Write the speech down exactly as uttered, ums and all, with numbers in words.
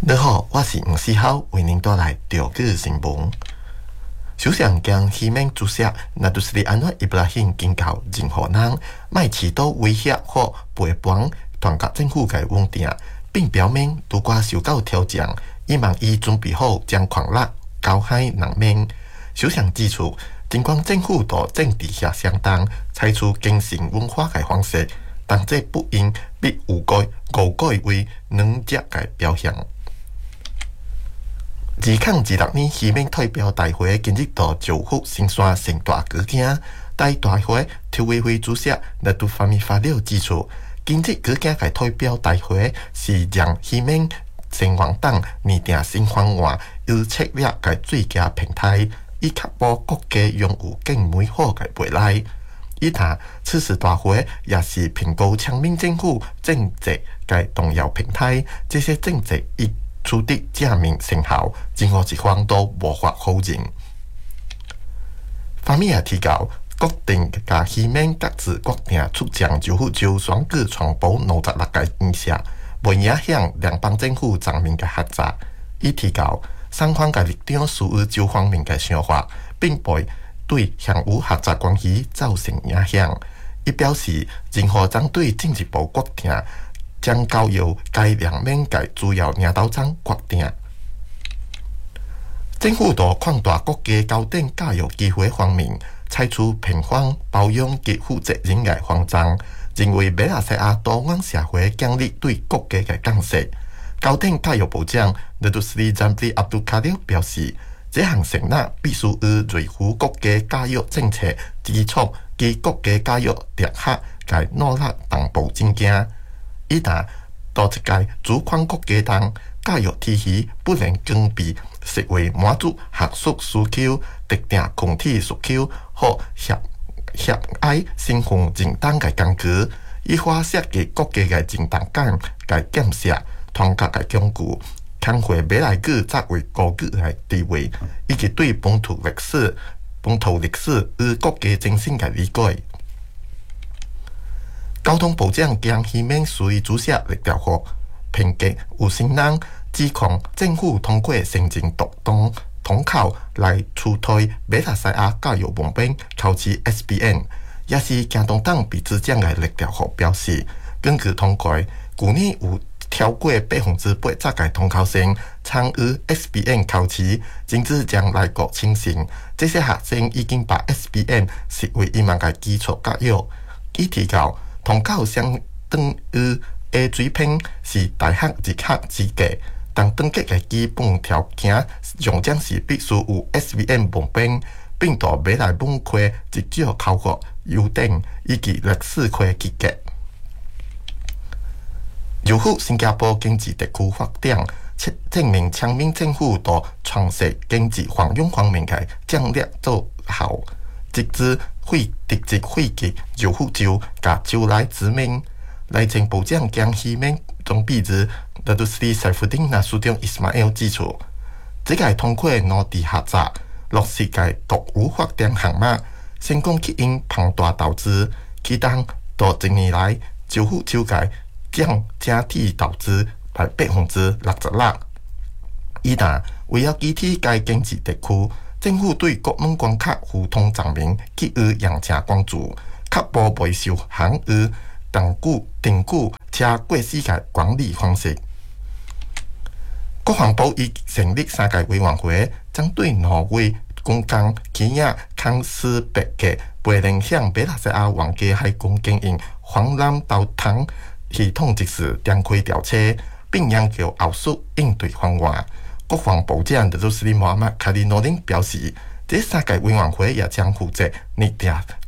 你好，我是吴思浩，为您带来钓具新闻。首相将希望注射那都是安瓦伊布拉辛警告任何人，卖持刀威胁或陪伴团结政府嘅稳定，并表明如果受到挑战，伊望伊准备好将狂辣交喺人面。首相指出，尽管政府同政治下相当采取精神文化嘅方式，但这不应被误解误解为软弱嘅表现。二零二六年希望代表大会今日到州府新山成大举行，在大会筹委会主席那都发明发了指出，今日举行嘅代表大会是让希望成王党拟定新方案与策略嘅最佳平台，以确保国家拥有更美好嘅未来。伊谈此次大会也是评估强民政府政策嘅重要平台，这些政策已取得正面成效，任何一方都无法否认。方面也提到，决定甲希望各自决定出将州府州选举传播五十六个影响，未影响联邦政府层面嘅合作。伊提到，双方嘅立场属于州方面嘅想法，并未对现有合作关系造成影响。伊表示，任何针对政治部决定，将交由该两面嘅主要领导层决定。政府在扩大国家高等教育机会方面，采取平衡、包容及负责任嘅方针，认为马来西亚多元社会建立对国家嘅贡献。高等教育部长纳杜斯里詹布里阿卜杜卡廖表示，这项承诺必须以维护国家教育政策基础及国家教育特色嘅努力同步增加。伊谈到一届主管国家党教育体系不能更被视为满足学术需求、特定群体需求或狭狭隘身份认同嘅工具，以化涉及国家嘅认同感嘅建设、团结嘅巩固、强化马来语作为国语嘅地位，以及对本土历史、本土历史与国家精神嘅理解。交通部长江希望随主席李兆福评价有心人指控政府通过行政独栋统考来促推马来西亚教育文凭考试 S B N， 也是行动党秘书长嘅李兆福表示，根据统计，去年有超过百分之八十嘅统考生参与 S B N 考试，甚至将来国清醒。这些学生已经把 S B N 视为伊们嘅基础教育。伊提到，统考相当于 A 水平是大学入学资格，但登记嘅基本条件上将是必须有 S B N 文凭，并到马来文科至少考过优等以及历史科及格。由于新加坡经济特区发展，证明强民政府在创设经济繁荣方面嘅战略奏效，直至会直接惠及州府州甲州内子民。内政部长江希望总秘书纳杜斯里塞夫丁纳苏长伊斯马尔指出，这个通过两地合作落实嘅国有发展项目，成功吸引庞大投资，其中多一年来州府州界降整体投资百百分之六十六。伊但为了具体该经济地区，政府对国门关卡互通证明给予严正关注，确保未受限于长久、定久且过时嘅管理方式。国防部已成立三个委员会，针对挪威军工企业康斯伯格不影响马来西亚皇家海军经营防蓝导弹系统即时展开调查，并研究后续应对方案。国防部长德鲁斯里莫阿麦卡里诺林表示，这三个委员会也将负责拟定